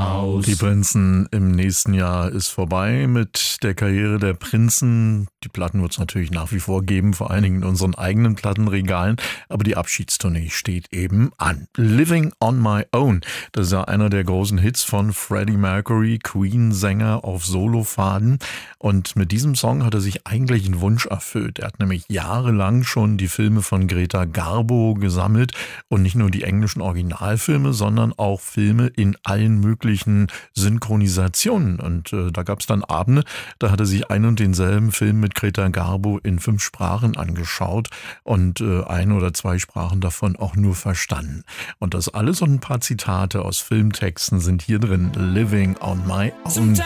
raus. Die Prinzen im nächsten Jahr ist vorbei mit der Karriere der Prinzen. Die Platten wird es natürlich nach wie vor geben, vor allen Dingen in unseren eigenen Plattenregalen. Aber die Abschiedstournee steht eben an. Living on My Own, das ist ja einer der großen Hits von Freddie Mercury, Queen-Sänger auf Solofaden. Und mit diesem Song hat er sich eigentlich einen Wunsch erfüllt. Er hat nämlich jahrelang schon die Filme von Greta Garbo gesammelt. Und nicht nur die englischen Originalfilme, sondern auch Filme in allen möglichen Synchronisationen. Und da gab es dann Abende, da hat er sich ein und denselben Film mit Greta Garbo in 5 Sprachen angeschaut und 1 oder 2 Sprachen davon auch nur verstanden. Und das alles und ein paar Zitate aus Filmtexten sind hier drin. Living on My Own.